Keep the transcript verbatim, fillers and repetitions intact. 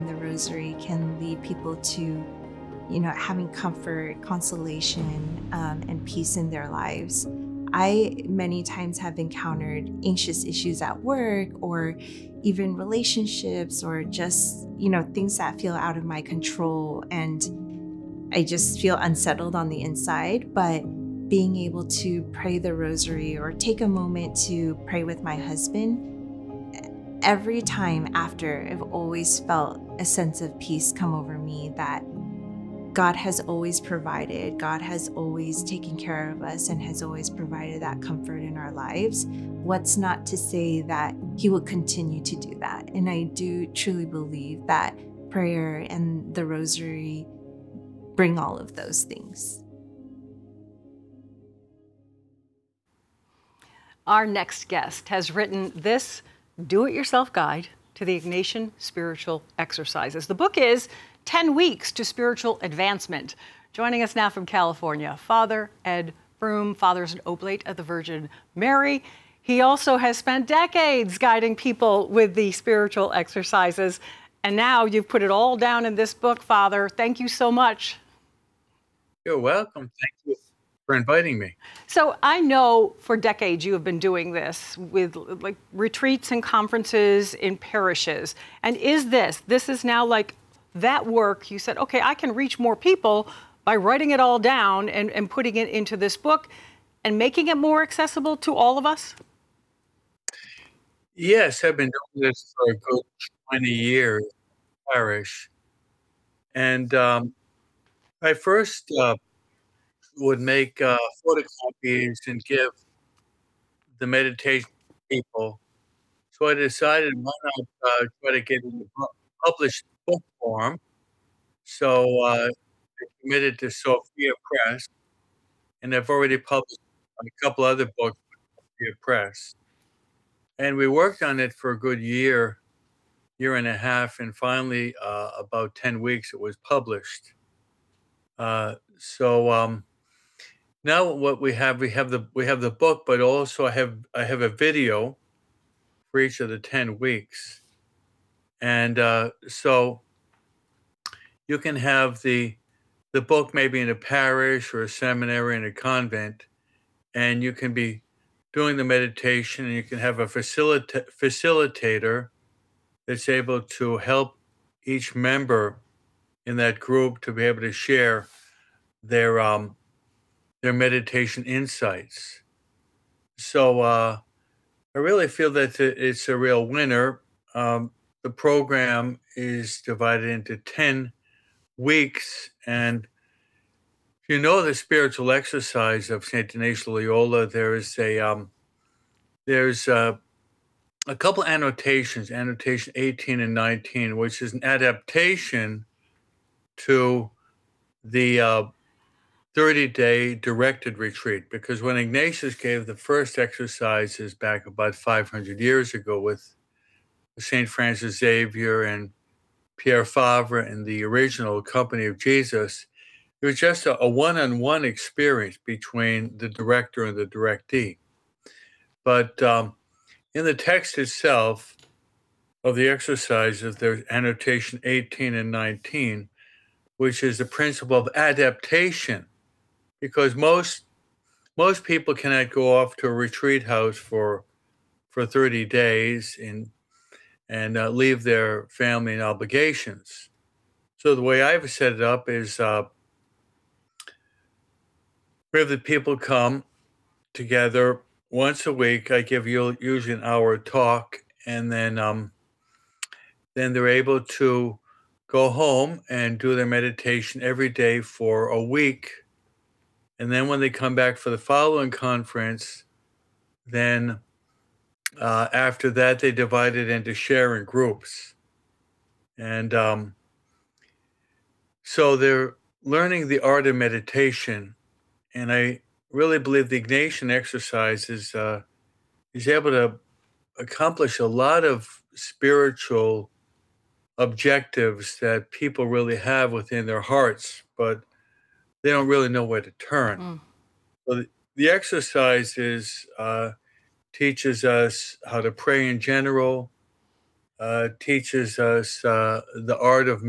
The rosary can lead people to, you know, having comfort, consolation, um, and peace in their lives. I many times have encountered anxious issues at work or even relationships or just, you know, things that feel out of my control. And I just feel unsettled on the inside. But being able to pray the rosary or take a moment to pray with my husband, every time after, I've always felt a sense of peace come over me that God has always provided, God has always taken care of us and has always provided that comfort in our lives. What's not to say that He will continue to do that? And I do truly believe that prayer and the rosary bring all of those things. Our next guest has written this do-it-yourself guide to the Ignatian spiritual exercises. The book is ten weeks to Spiritual Advancement. Joining us now from California, Father Ed Broom. Father's an oblate of the Virgin Mary. He also has spent decades guiding people with the spiritual exercises. And now you've put it all down in this book, Father. Thank you so much. You're welcome. Thank you for inviting me. So I know for decades you have been doing this with like retreats and conferences in parishes. And is this, this is now like that work, you said, okay, I can reach more people by writing it all down and, and putting it into this book and making it more accessible to all of us? Yes, I've been doing this for a good twenty years, parish. And um, I first uh, would make uh, photocopies and give the meditation to people. So I decided why not uh, try to get it in the pu- published book form. So uh, I committed to Sophia Press, and I've already published a couple other books with Sophia Press. And we worked on it for a good year, year and a half, and finally, uh, about ten weeks, it was published. Uh, so um, now what we have, we have the we have the book, but also I have I have a video for each of the ten weeks, and uh, so you can have the the book maybe in a parish or a seminary in a convent, and you can be doing the meditation, and you can have a facilita- facilitator that's able to help each member in that group to be able to share their um, their meditation insights. So uh, I really feel that it- it's a real winner. Um, the program is divided into ten weeks, and if you know the spiritual exercise of Saint Ignatius Loyola, there is a um, there's a, a couple annotations, annotation eighteen and nineteen, which is an adaptation to the uh, thirty-day directed retreat, because when Ignatius gave the first exercises back about five hundred years ago with Saint Francis Xavier and Pierre Favre and the original Company of Jesus, it was just a, a one-on-one experience between the director and the directee. But um, in the text itself of the exercises, there's annotation eighteen and nineteen, which is the principle of adaptation, because most most people cannot go off to a retreat house for for thirty days and and uh, leave their family and obligations. So the way I've set it up is uh, we have the people come together once a week. I give you usually an hour talk, and then um, then they're able to go home and do their meditation every day for a week. And then when they come back for the following conference, then uh, after that, they divide it into sharing groups. And um, so they're learning the art of meditation. And I really believe the Ignatian exercise is, uh, is able to accomplish a lot of spiritual objectives that people really have within their hearts, but they don't really know where to turn. Mm. So the, the exercise is, uh, teaches us how to pray in general, uh, teaches us uh, the art of